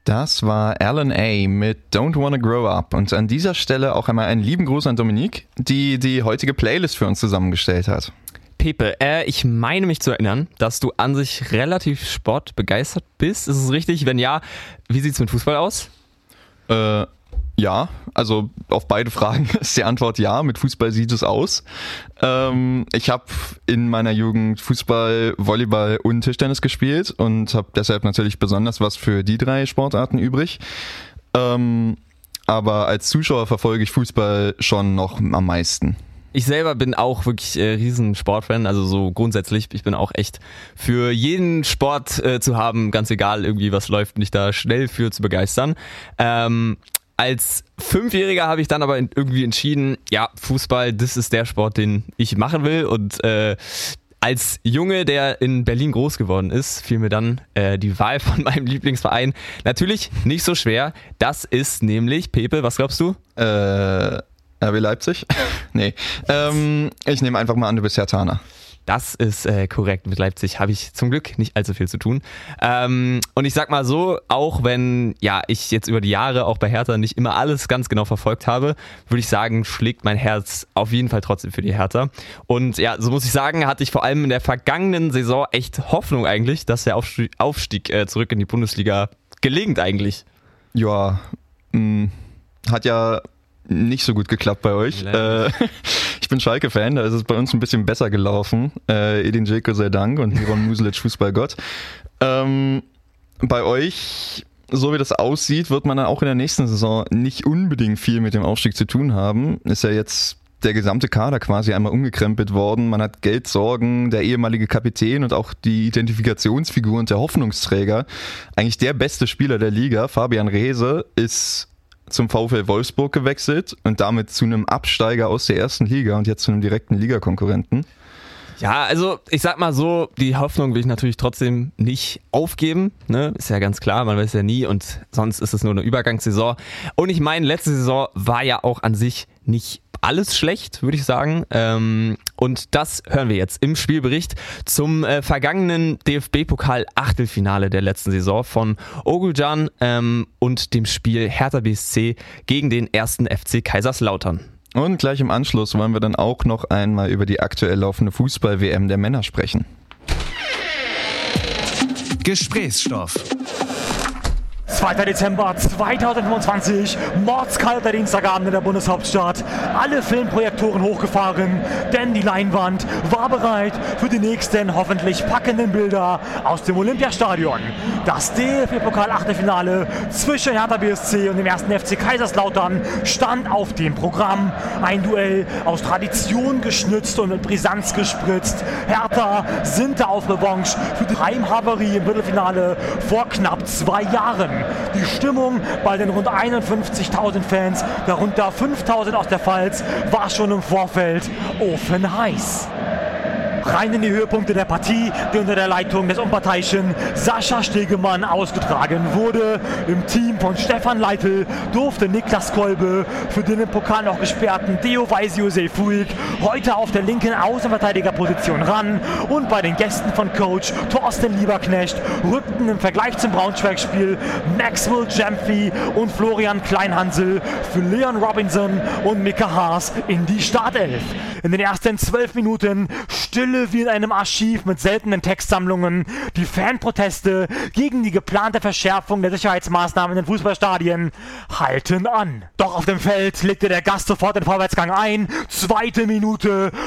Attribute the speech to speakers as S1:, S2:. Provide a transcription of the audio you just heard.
S1: Das war Alan A. mit Don't Wanna Grow Up. Und an dieser Stelle auch einmal einen lieben Gruß an Dominique, die die heutige Playlist für uns zusammengestellt hat.
S2: Pepe, ich meine mich zu erinnern, dass du an sich relativ sportbegeistert bist. Ist es richtig? Wenn ja, wie sieht's mit Fußball aus?
S1: Ja, also auf beide Fragen ist die Antwort ja. Mit Fußball sieht es aus. Ich habe in meiner Jugend Fußball, Volleyball und Tischtennis gespielt und habe deshalb natürlich besonders was für die 3 Sportarten übrig. Aber als Zuschauer verfolge ich Fußball schon noch am meisten.
S2: Ich selber bin auch wirklich riesen Sportfan, also so grundsätzlich. Ich bin auch echt für jeden Sport zu haben, ganz egal irgendwie was läuft, mich da schnell für zu begeistern. Als 5-Jähriger habe ich dann aber irgendwie entschieden, ja, Fußball, das ist der Sport, den ich machen will. Und als Junge, der in Berlin groß geworden ist, fiel mir dann die Wahl von meinem Lieblingsverein natürlich nicht so schwer. Das ist nämlich, Pepe, was glaubst du?
S1: RB Leipzig? Nee. Ich nehme einfach mal an, du bist Herthaner.
S2: Das ist korrekt. Mit Leipzig habe ich zum Glück nicht allzu viel zu tun. Und ich sag mal so, auch wenn ich jetzt über die Jahre auch bei Hertha nicht immer alles ganz genau verfolgt habe, würde ich sagen, schlägt mein Herz auf jeden Fall trotzdem für die Hertha. Und ja, so muss ich sagen, hatte ich vor allem in der vergangenen Saison echt Hoffnung eigentlich, dass der Aufstieg zurück in die Bundesliga gelingt eigentlich.
S1: Ja, hat ja nicht so gut geklappt bei euch. Ich bin Schalke-Fan, da ist es bei uns ein bisschen besser gelaufen. Edin Dzeko sei Dank und Miron Muslic Fußballgott. Bei euch, so wie das aussieht, wird man dann auch in der nächsten Saison nicht unbedingt viel mit dem Aufstieg zu tun haben. Ist ja jetzt der gesamte Kader quasi einmal umgekrempelt worden. Man hat Geldsorgen, der ehemalige Kapitän und auch die Identifikationsfigur und der Hoffnungsträger. Eigentlich der beste Spieler der Liga, Fabian Reese, ist zum VfL Wolfsburg gewechselt und damit zu einem Absteiger aus der ersten Liga und jetzt zu einem direkten Ligakonkurrenten.
S2: Ja, also ich sag mal so, die Hoffnung will ich natürlich trotzdem nicht aufgeben, ne? Ist ja ganz klar, man weiß ja nie und sonst ist es nur eine Übergangssaison. Und ich meine, letzte Saison war ja auch an sich nicht alles schlecht, würde ich sagen. Und das hören wir jetzt im Spielbericht zum vergangenen DFB-Pokal-Achtelfinale der letzten Saison von Ogulcan und dem Spiel Hertha BSC gegen den 1. FC Kaiserslautern.
S1: Und gleich im Anschluss wollen wir dann auch noch einmal über die aktuell laufende Fußball-WM der Männer sprechen.
S3: Gesprächsstoff.
S4: 2. Dezember 2025, mordskalter Dienstagabend in der Bundeshauptstadt. Alle Filmprojektoren hochgefahren, denn die Leinwand war bereit für die nächsten hoffentlich packenden Bilder aus dem Olympiastadion. Das DFB-Pokal-Achtelfinale zwischen Hertha BSC und dem 1. FC Kaiserslautern stand auf dem Programm. Ein Duell aus Tradition geschnitzt und mit Brisanz gespritzt. Hertha sind da auf Revanche für die Heimhavarie im Viertelfinale vor knapp 2 Jahren. Die Stimmung bei den rund 51.000 Fans, darunter 5.000 aus der Pfalz, war schon im Vorfeld ofenheiß. Rein in die Höhepunkte der Partie, die unter der Leitung des unparteiischen Sascha Stegemann ausgetragen wurde. Im Team von Stefan Leitl durfte Niklas Kolbe für den im Pokal noch gesperrten Theo Weisio-Sefuig heute auf der linken Außenverteidigerposition ran. Und bei den Gästen von Coach Thorsten Lieberknecht rückten im Vergleich zum Braunschweig-Spiel Maxwell Jemphy und Florian Kleinhansel für Leon Robinson und Mika Haas in die Startelf. In den ersten 12 Minuten Stille wie in einem Archiv mit seltenen Textsammlungen. Die Fanproteste gegen die geplante Verschärfung der Sicherheitsmaßnahmen in den Fußballstadien halten an. Doch auf dem Feld legte der Gast sofort den Vorwärtsgang ein. 2. Minute.